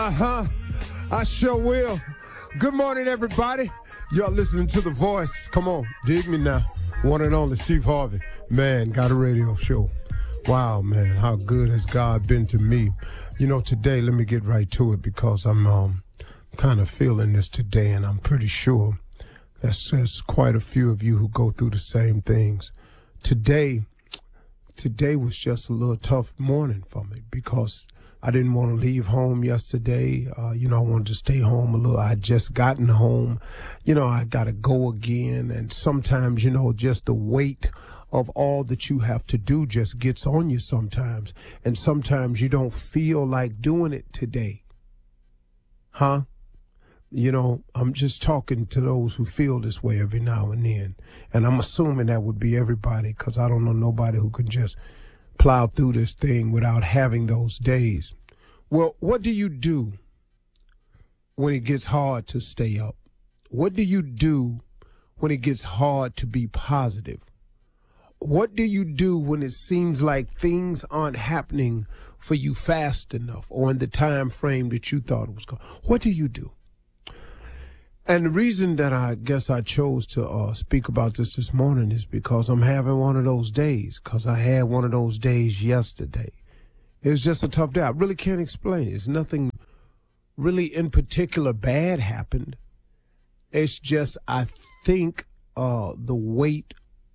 I sure will. Good morning, everybody. Y'all listening to The Voice. Come on, dig me now. One and only Steve Harvey. Man, got a radio show. Wow, man, how good has God been to me? You know, today, let me get right to it because I'm kind of feeling this today, and I'm pretty sure there's quite a few of you who go through the same things. Today was just a little tough morning for me because I didn't want to leave home yesterday. I wanted to stay home a little. I had just gotten home. I got to go again. And sometimes, just the weight of all that you have to do just gets on you sometimes. And sometimes you don't feel like doing it today. I'm just talking to those who feel this way every now and then. And I'm assuming that would be everybody because I don't know nobody who can just plow through this thing without having those days. Well, what do you do when it gets hard to stay up? What do you do when it gets hard to be positive? What do you do when it seems like things aren't happening for you fast enough or in the time frame that you thought it was going? What do you do? And the reason that I guess I chose to speak about this morning is because I'm having one of those days, because I had one of those days yesterday. It was just a tough day. I really can't explain it. It's nothing really in particular bad happened. It's just I think the weight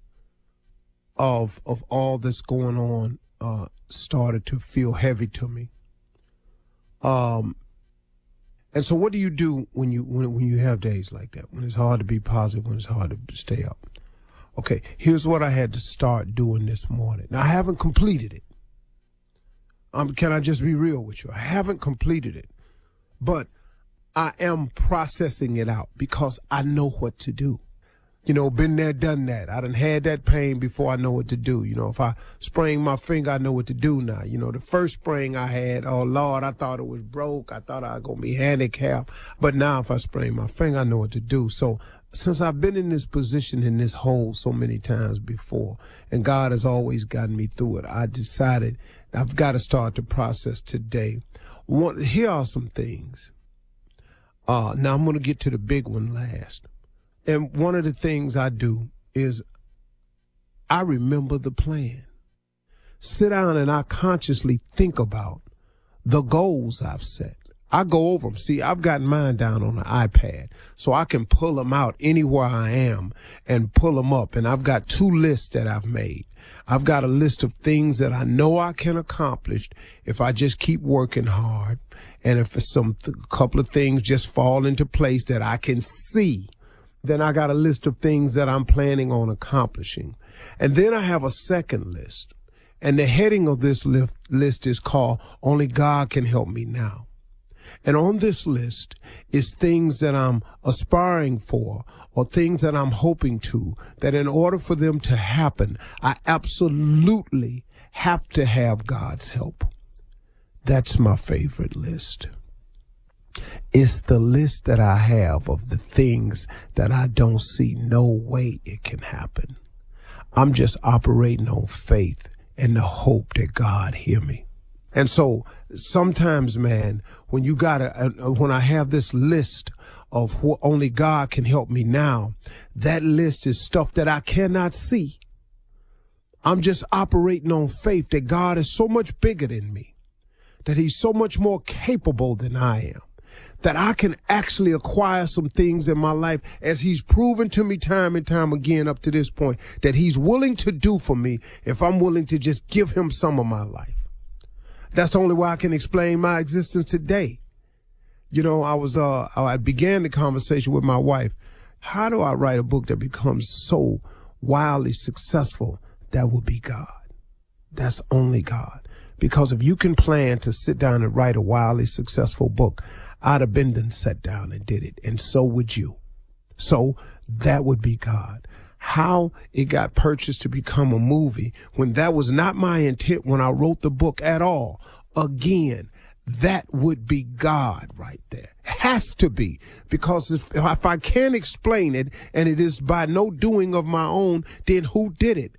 of all that's going on started to feel heavy to me. And so what do you do when you have days like that, when it's hard to be positive, when it's hard to stay up? Okay, here's what I had to start doing this morning. Now, I haven't completed it. Can I just be real with you? I haven't completed it, but I am processing it out because I know what to do. Been there, done that. I done had that pain before I know what to do. If I sprain my finger, I know what to do now. The first sprain I had, oh, Lord, I thought it was broke. I thought I was going to be handicapped. But now if I sprain my finger, I know what to do. So since I've been in this position, in this hole so many times before, and God has always gotten me through it, I decided I've got to start the process today. Here are some things. Now I'm going to get to the big one last. And one of the things I do is I remember the plan. Sit down and I consciously think about the goals I've set. I go over them. See, I've got mine down on the iPad, so I can pull them out anywhere I am and pull them up. And I've got 2 lists that I've made. I've got a list of things that I know I can accomplish if I just keep working hard. And if couple of things just fall into place that I can see, then I got a list of things that I'm planning on accomplishing. And then I have a second list. And the heading of this list is called Only God Can Help Me Now. And on this list is things that I'm aspiring for or things that I'm hoping to, that in order for them to happen, I absolutely have to have God's help. That's my favorite list. It's the list that I have of the things that I don't see no way it can happen. I'm just operating on faith and the hope that God hear me. And so sometimes, man, when I have this list of what only God can help me now, that list is stuff that I cannot see. I'm just operating on faith that God is so much bigger than me, that he's so much more capable than I am, that I can actually acquire some things in my life, as he's proven to me time and time again up to this point, that he's willing to do for me if I'm willing to just give him some of my life. That's the only way I can explain my existence today. I began the conversation with my wife. How do I write a book that becomes so wildly successful? That would be God. That's only God. Because if you can plan to sit down and write a wildly successful book, I'd have been done sat down and did it. And so would you. So that would be God. How it got purchased to become a movie when that was not my intent when I wrote the book at all. Again, that would be God right there. Has to be. Because if I can't explain it and it is by no doing of my own, then who did it?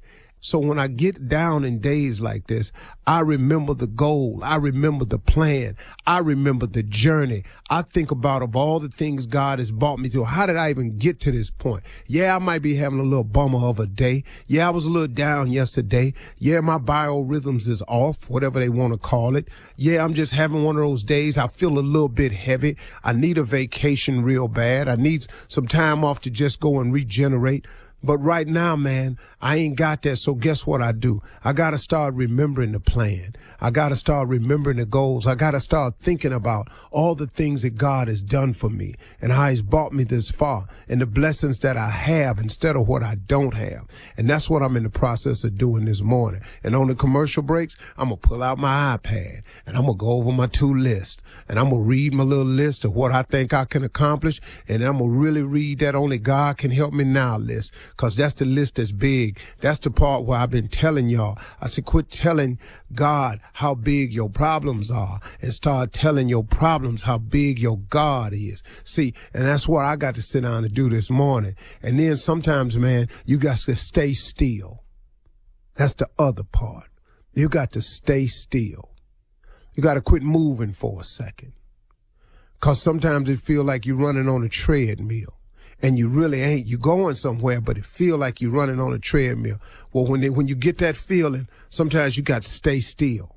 So when I get down in days like this, I remember the goal. I remember the plan. I remember the journey. I think about of all the things God has brought me through. How did I even get to this point? Yeah, I might be having a little bummer of a day. Yeah, I was a little down yesterday. Yeah, my biorhythms is off, whatever they want to call it. Yeah, I'm just having one of those days. I feel a little bit heavy. I need a vacation real bad. I need some time off to just go and regenerate. But right now, man, I ain't got that. So guess what I do? I got to start remembering the plan. I got to start remembering the goals. I got to start thinking about all the things that God has done for me and how he's brought me this far and the blessings that I have instead of what I don't have. And that's what I'm in the process of doing this morning. And on the commercial breaks, I'm going to pull out my iPad and I'm going to go over my list and I'm going to read my little list of what I think I can accomplish. And I'm going to really read that only God can help me now list. Cause that's the list that's big. That's the part where I've been telling y'all. I said, quit telling God how big your problems are and start telling your problems how big your God is. See, and that's what I got to sit down and do this morning. And then sometimes, man, you got to stay still. That's the other part. You got to stay still. You got to quit moving for a second. Cause sometimes it feel like you're running on a treadmill. And you really ain't. You're going somewhere, but it feel like you're running on a treadmill. Well, when you get that feeling, sometimes you got to stay still.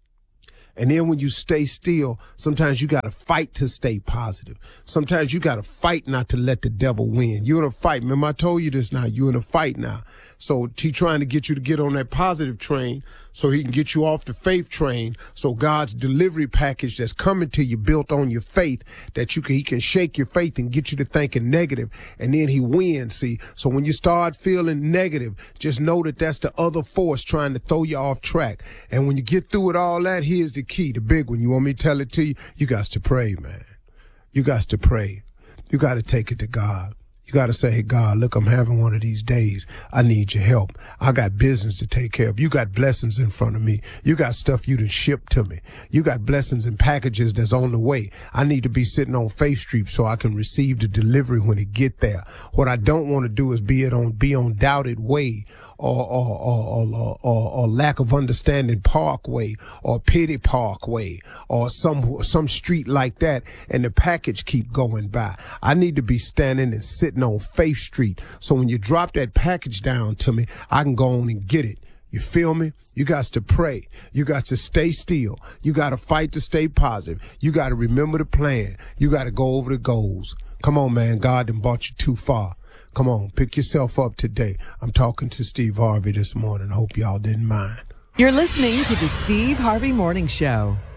And then when you stay still, sometimes you got to fight to stay positive. Sometimes you got to fight not to let the devil win. You're in a fight. Remember, I told you this now. You're in a fight now. So he trying to get you to get on that positive train so he can get you off the faith train. So God's delivery package that's coming to you built on your faith that he can shake your faith and get you to thinking negative. And then he wins. See, so when you start feeling negative, just know that that's the other force trying to throw you off track. And when you get through it all that, here's the key, the big one. You want me to tell it to you? You got to pray, man. You got to pray. You got to take it to God. You got to say, hey, God, look, I'm having one of these days. I need your help. I got business to take care of. You got blessings in front of me. You got stuff you done shipped to me. You got blessings and packages that's on the way. I need to be sitting on Faith Street so I can receive the delivery when it get there. What I don't want to do is be on Doubted Way or lack of understanding Parkway or Pity Parkway or some street like that, and the package keep going by. I need to be standing and sitting on Faith Street, so when you drop that package down to me, I can go on and get it. You feel me? You got to pray. You got to stay still. You got to fight to stay positive. You got to remember the plan. You got to go over the goals. Come on, man. God done brought you too far. Come on, pick yourself up today. I'm talking to Steve Harvey this morning. I hope y'all didn't mind. You're listening to the Steve Harvey Morning Show.